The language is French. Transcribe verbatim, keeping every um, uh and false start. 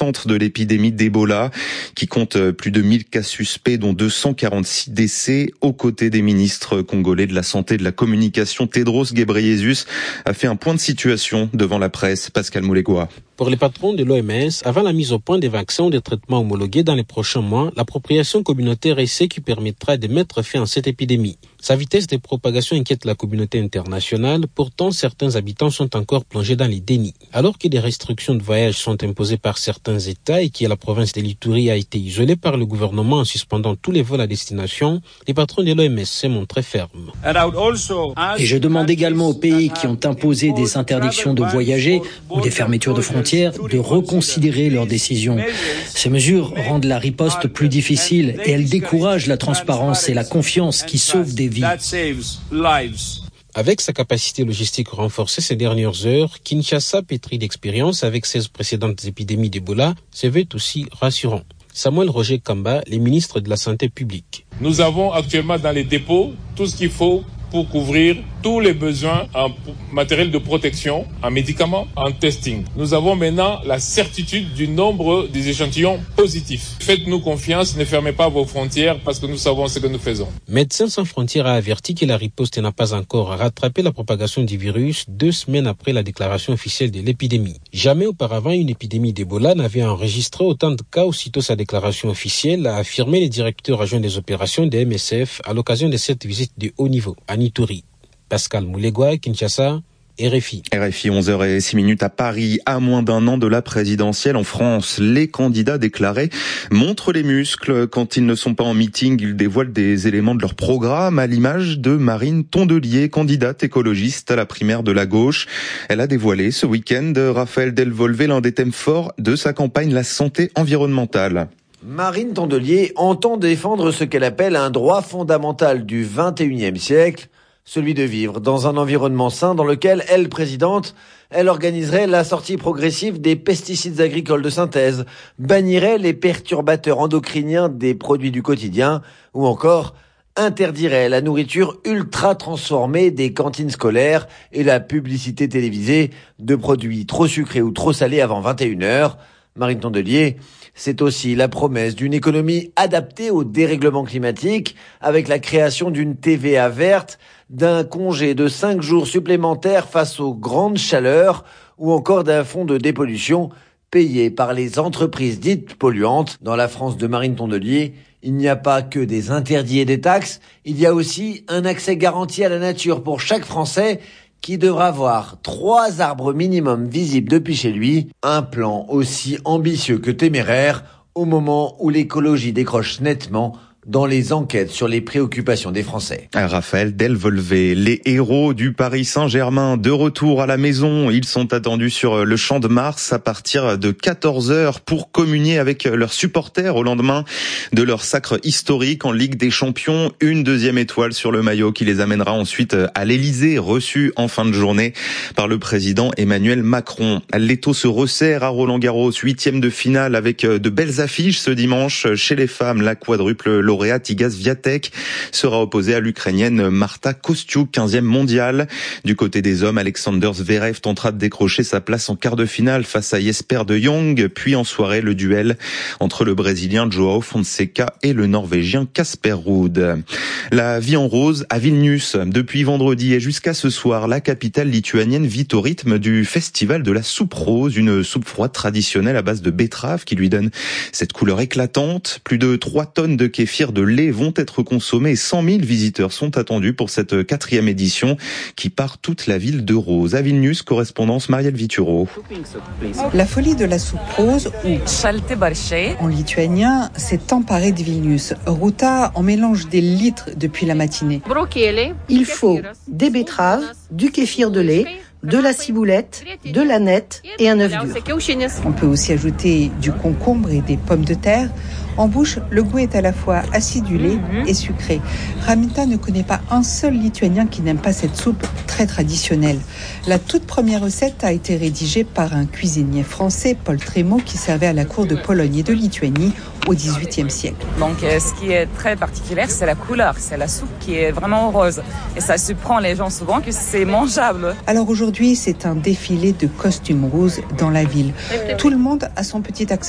récente de l'épidémie d'Ebola, qui compte plus de mille cas suspects, dont deux cent quarante-six décès. Aux côtés des ministres congolais de la Santé et de la Communication, Tedros Ghebreyesus a fait un point de situation devant la presse. Pascal Moulégoa. Pour les patrons de l'O M S, avant la mise au point des vaccins ou des traitements homologués dans les prochains mois, l'appropriation communautaire est ce qui permettra de mettre fin à cette épidémie. Sa vitesse de propagation inquiète la communauté internationale. Pourtant, certains habitants sont encore plongés dans les dénis. Alors que des restrictions de voyage sont imposées par certains États et que la province de l'Ituri a été isolée par le gouvernement en suspendant tous les vols à destination, les patrons de l'O M S s'est montré fermes. Et je demande également aux pays qui ont imposé des interdictions de voyager ou des fermetures de frontières de reconsidérer leurs décisions. Ces mesures rendent la riposte plus difficile et elles découragent la transparence et la confiance qui sauvent des vies. Avec sa capacité logistique renforcée ces dernières heures, Kinshasa, pétri d'expérience avec seize précédentes épidémies d'Ebola, se veut aussi rassurant. Samuel Roger Kamba, le ministre de la Santé publique. Nous avons actuellement dans les dépôts tout ce qu'il faut pour couvrir tous les besoins en matériel de protection, en médicaments, en testing. Nous avons maintenant la certitude du nombre des échantillons positifs. Faites-nous confiance, ne fermez pas vos frontières parce que nous savons ce que nous faisons. Médecins sans frontières a averti que la riposte n'a pas encore rattrapé la propagation du virus deux semaines après la déclaration officielle de l'épidémie. Jamais auparavant une épidémie d'Ebola n'avait enregistré autant de cas aussitôt sa déclaration officielle, a affirmé le directeur adjoint des opérations de M S F à l'occasion de cette visite de haut niveau à Ituri. Pascal Moulégoa, Kinshasa, R F I. R F I, onze heures zéro six minutes à Paris. À moins d'un an de la présidentielle en France, les candidats déclarés montrent les muscles. Quand ils ne sont pas en meeting, ils dévoilent des éléments de leur programme, à l'image de Marine Tondelier, candidate écologiste à la primaire de la gauche. Elle a dévoilé ce week-end, Raphaël Delvolvé, l'un des thèmes forts de sa campagne, la santé environnementale. Marine Tondelier entend défendre ce qu'elle appelle un droit fondamental du vingt et unième siècle, celui de vivre dans un environnement sain dans lequel elle, présidente, elle organiserait la sortie progressive des pesticides agricoles de synthèse, bannirait les perturbateurs endocriniens des produits du quotidien ou encore interdirait la nourriture ultra transformée des cantines scolaires et la publicité télévisée de produits trop sucrés ou trop salés avant vingt et une heures. Marine Tondelier, c'est aussi la promesse d'une économie adaptée au dérèglement climatique avec la création d'une T V A verte, d'un congé de cinq jours supplémentaires face aux grandes chaleurs ou encore d'un fonds de dépollution payé par les entreprises dites polluantes. Dans la France de Marine Tondelier, il n'y a pas que des interdits et des taxes, il y a aussi un accès garanti à la nature pour chaque Français qui devra avoir trois arbres minimum visibles depuis chez lui, un plan aussi ambitieux que téméraire au moment où l'écologie décroche nettement dans les enquêtes sur les préoccupations des Français. Raphaël Delvolvé, les héros du Paris Saint-Germain de retour à la maison. Ils sont attendus sur le Champ de Mars à partir de quatorze heures pour communier avec leurs supporters au lendemain de leur sacre historique en Ligue des Champions. Une deuxième étoile sur le maillot qui les amènera ensuite à l'Élysée, reçue en fin de journée par le président Emmanuel Macron. L'étau se resserre à Roland-Garros, huitième de finale avec de belles affiches ce dimanche. Chez les femmes, la quadruple lauréate Iga Swiatek sera opposée à l'Ukrainienne Marta Kostyuk, quinzième mondiale. Du côté des hommes, Alexander Zverev tentera de décrocher sa place en quart de finale face à Jesper de Jong. Puis en soirée, le duel entre le Brésilien Joao Fonseca et le Norvégien Casper Ruud. La vie en rose à Vilnius. Depuis vendredi et jusqu'à ce soir, la capitale lituanienne vit au rythme du festival de la soupe rose, une soupe froide traditionnelle à base de betterave qui lui donne cette couleur éclatante. Plus de trois tonnes de kéfir de lait vont être consommés et cent mille visiteurs sont attendus pour cette quatrième édition qui part toute la ville de rose. À Vilnius, correspondance Marielle Vituro. La folie de la soupe rose, ou en lituanien, s'est emparée de Vilnius. Ruta en mélange des litres depuis la matinée. Il faut des betteraves, du kéfir de lait, de la ciboulette, de la nette et un œuf dur. On peut aussi ajouter du concombre et des pommes de terre. En bouche, le goût est à la fois acidulé mmh. et sucré. Raminta ne connaît pas un seul Lituanien qui n'aime pas cette soupe très traditionnelle. La toute première recette a été rédigée par un cuisinier français, Paul Trémaud, qui servait à la cour de Pologne et de Lituanie au dix-huitième siècle. Donc, euh, ce qui est très particulier, c'est la couleur. C'est la soupe qui est vraiment rose. Et ça surprend les gens souvent que c'est mangeable. Alors aujourd'hui, c'est un défilé de costumes roses dans la ville. Tout le monde a son petit accessoire